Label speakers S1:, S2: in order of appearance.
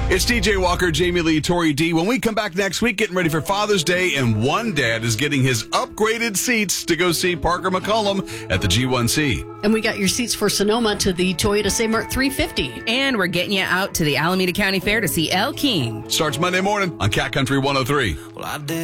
S1: It's TJ Walker, Jamie Lee, Tori D. When we come back next week, getting ready for Father's Day, and one dad is getting his upgraded seats to go see Parker McCollum at the G1C.
S2: And we got your seats for Sonoma to the Toyota St-Mart 350.
S3: And we're getting you out to the Alameda County Fair to see Elle King.
S1: Starts Monday morning on Cat Country 103.
S4: Well, I did.